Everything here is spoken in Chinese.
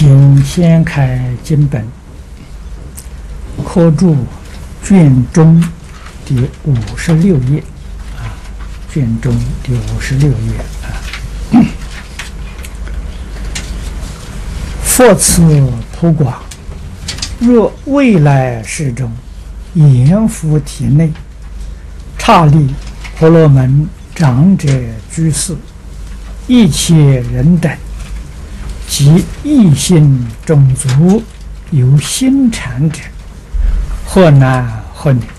请先开经本，科注卷中第56页卷中第56页佛此普广，若未来世中，阎浮体内，刹利婆罗门长者居士，一切人等，及异性种族有心产者，或男或女，